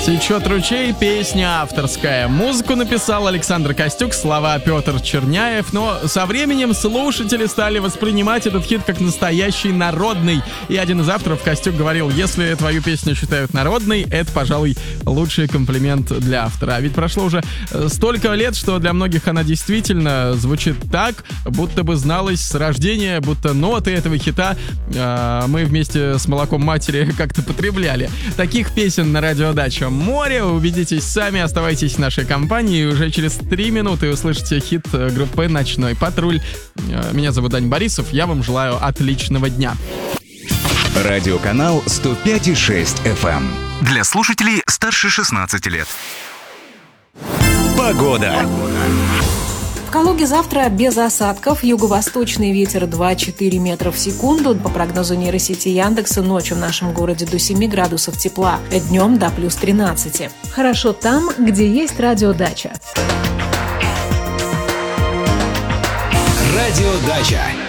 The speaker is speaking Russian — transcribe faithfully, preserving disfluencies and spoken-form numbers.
«Течет ручей» — песня авторская. Музыку написал Александр Костюк, слова Петр Черняев. Но со временем слушатели стали воспринимать этот хит как настоящий народный. И один из авторов, Костюк, говорил: если твою песню считают народной, это, пожалуй, лучший комплимент для автора. А ведь прошло уже столько лет, что для многих она действительно звучит так, будто бы зналась с рождения, будто ноты этого хита э, мы вместе с молоком матери как-то потребляли. Таких песен на радио «Дача» море. Убедитесь сами, оставайтесь в нашей компании. И уже через три минуты услышите хит группы «Ночной патруль». Меня зовут Дань Борисов. Я вам желаю отличного дня. Радиоканал сто пять и шесть эф эм. Для слушателей старше шестнадцати лет. Погода. В Калуге завтра без осадков. Юго-восточный ветер два-четыре метра в секунду. По прогнозу нейросети Яндекса, ночью в нашем городе до семи градусов тепла, днем до плюс тринадцати. Хорошо там, где есть радиодача. Радиодача.